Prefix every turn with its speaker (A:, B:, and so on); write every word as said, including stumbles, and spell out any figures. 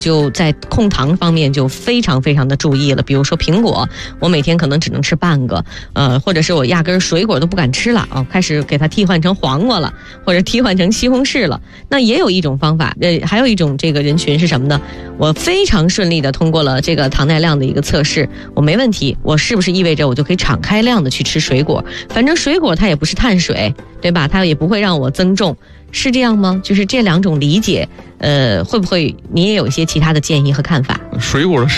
A: 就在控糖方面就非常非常的注意了，比如说苹果，我每天可能只能吃半个，呃，或者是我压根水果都不敢吃了啊，开始给它替换成黄瓜了，或者替换成西红柿了。那也有一种方法，呃，还有一种这个人群是什么呢？我非常顺利的通过了这个糖耐量的一个测试，我没问题，我是不是意味着我就可以敞开量的去吃水果？反正水果它也不是碳水，对吧？它也不会让我增重。是这样吗？就是这两种理解，呃，会不会你也有一些其他的建议和看法？
B: 水果的